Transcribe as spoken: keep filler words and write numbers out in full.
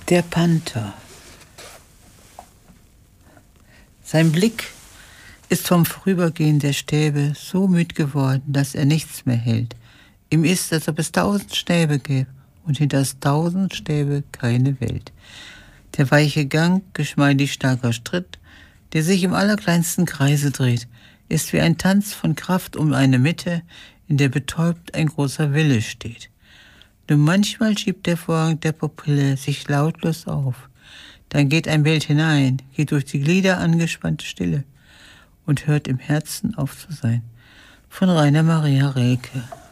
Der Panther. Sein Blick ist vom Vorübergehen der Stäbe so müd geworden, dass er nichts mehr hält. Ihm ist, als ob es tausend Stäbe gäbe und hinter tausend Stäbe keine Welt. Der weiche Gang, geschmeidig starker Schritt, der sich im allerkleinsten Kreise dreht, ist wie ein Tanz von Kraft um eine Mitte, in der betäubt ein großer Wille steht. Nur manchmal schiebt der Vorhang der Pupille sich lautlos auf. Dann geht ein Bild hinein, geht durch die Glieder angespannte Stille und hört im Herzen auf zu sein. Von Rainer Maria Rilke.